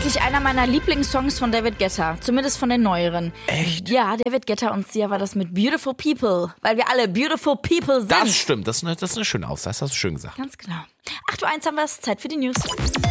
wirklich einer meiner Lieblingssongs von David Guetta. Zumindest von den neueren. Echt? Ja, David Guetta und Sia war das mit Beautiful People. Weil wir alle Beautiful People sind. Das stimmt, das ist eine schöne Aussage, das hast du schön gesagt. Ganz genau. 8:01 haben wir es, Zeit für die News.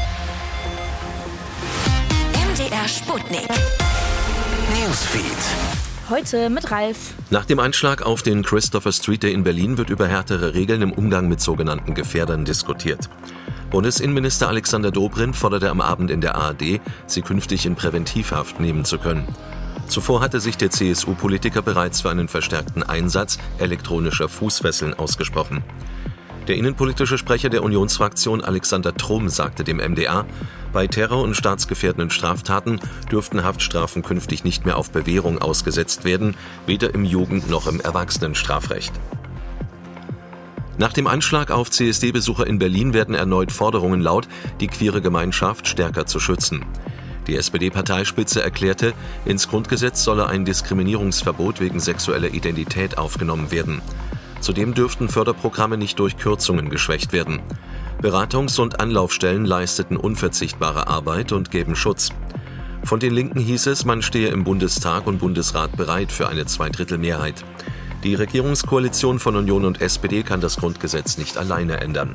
MDR Sputnik. Newsfeed. Heute mit Ralf. Nach dem Anschlag auf den Christopher Street Day in Berlin wird über härtere Regeln im Umgang mit sogenannten Gefährdern diskutiert. Bundesinnenminister Alexander Dobrindt forderte am Abend in der ARD, sie künftig in Präventivhaft nehmen zu können. Zuvor hatte sich der CSU-Politiker bereits für einen verstärkten Einsatz elektronischer Fußfesseln ausgesprochen. Der innenpolitische Sprecher der Unionsfraktion Alexander Trom sagte dem MDR, bei terror- und staatsgefährdenden Straftaten dürften Haftstrafen künftig nicht mehr auf Bewährung ausgesetzt werden, weder im Jugend- noch im Erwachsenenstrafrecht. Nach dem Anschlag auf CSD-Besucher in Berlin werden erneut Forderungen laut, die queere Gemeinschaft stärker zu schützen. Die SPD-Parteispitze erklärte, ins Grundgesetz solle ein Diskriminierungsverbot wegen sexueller Identität aufgenommen werden. Zudem dürften Förderprogramme nicht durch Kürzungen geschwächt werden. Beratungs- und Anlaufstellen leisteten unverzichtbare Arbeit und geben Schutz. Von den Linken hieß es, man stehe im Bundestag und Bundesrat bereit für eine Zweidrittelmehrheit. Die Regierungskoalition von Union und SPD kann das Grundgesetz nicht alleine ändern.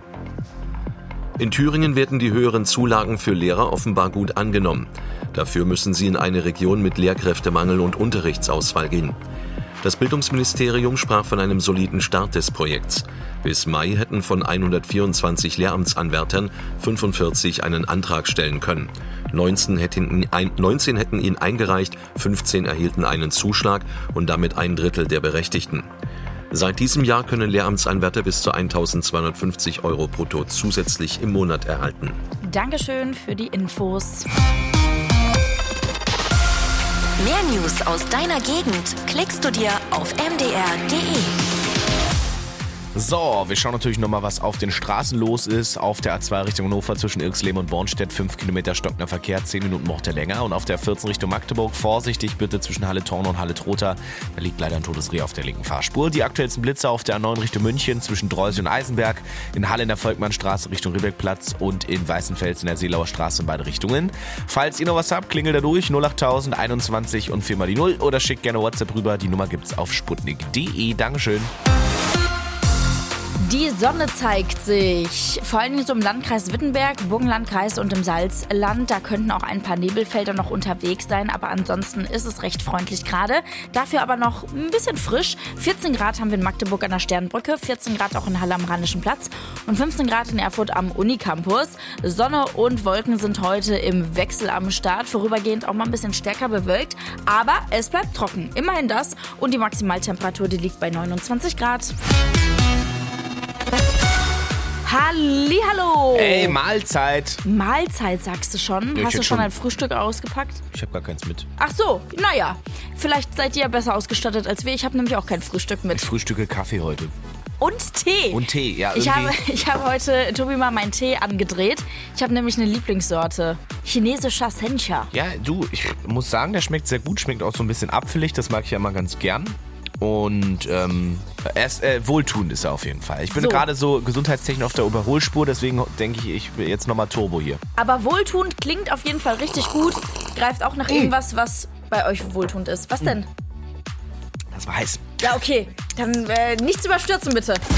In Thüringen werden die höheren Zulagen für Lehrer offenbar gut angenommen. Dafür müssen sie in eine Region mit Lehrkräftemangel und Unterrichtsausfall gehen. Das Bildungsministerium sprach von einem soliden Start des Projekts. Bis Mai hätten von 124 Lehramtsanwärtern 45 einen Antrag stellen können. 19 hätten ihn eingereicht, 15 erhielten einen Zuschlag und damit 1/3 der Berechtigten. Seit diesem Jahr können Lehramtsanwärter bis zu 1.250 € brutto zusätzlich im Monat erhalten. Dankeschön für die Infos. Mehr News aus deiner Gegend klickst du dir auf mdr.de. So, wir schauen natürlich nochmal, was auf den Straßen los ist. Auf der A2 Richtung Hannover zwischen Irxleben und Bornstedt 5 Kilometer stockender Verkehr, 10 Minuten braucht er länger. Und auf der 14 Richtung Magdeburg vorsichtig bitte zwischen Halle-Torn und Halle-Trotha. Da liegt leider ein totes Reh auf der linken Fahrspur. Die aktuellsten Blitze auf der A9 Richtung München zwischen Dreusel und Eisenberg. In Halle in der Volkmannstraße Richtung Ribbeckplatz und in Weißenfels in der Seelauer Straße in beide Richtungen. Falls ihr noch was habt, klingelt da durch 08000 21 und 4 mal die 0 oder schickt gerne WhatsApp rüber. Die Nummer gibt's auf sputnik.de. Dankeschön. Die Sonne zeigt sich, vor allem so im Landkreis Wittenberg, Burgenlandkreis und im Salzland. Da könnten auch ein paar Nebelfelder noch unterwegs sein, aber ansonsten ist es recht freundlich gerade. Dafür aber noch ein bisschen frisch. 14 Grad haben wir in Magdeburg an der Sternbrücke, 14 Grad auch in Halle am Rheinischen Platz und 15 Grad in Erfurt am Unicampus. Sonne und Wolken sind heute im Wechsel am Start, vorübergehend auch mal ein bisschen stärker bewölkt, aber es bleibt trocken. Immerhin das und die Maximaltemperatur, die liegt bei 29 Grad. Hallihallo! Ey, Mahlzeit! Mahlzeit, sagst du schon? Ja, Hast du schon schon ein Frühstück ausgepackt? Ich habe gar keins mit. Ach so, naja. Vielleicht seid ihr besser ausgestattet als wir. Ich habe nämlich auch kein Frühstück mit. Ich frühstücke Kaffee heute. Und Tee. Und Tee, ja. Ich habe heute, Tobi, mal meinen Tee angedreht. Ich habe nämlich eine Lieblingssorte. Chinesischer Sencha. Ja, du, ich muss sagen, der schmeckt sehr gut. Schmeckt auch so ein bisschen apfelig. Das mag ich ja immer ganz gern. Und wohltuend ist er auf jeden Fall. Ich bin gerade so gesundheitstechnisch auf der Überholspur, deswegen denke ich will jetzt nochmal Turbo hier. Aber wohltuend klingt auf jeden Fall richtig gut. Greift auch nach irgendwas, was bei euch wohltuend ist. Was denn? Das war heiß. Ja, okay. Dann nichts überstürzen, bitte.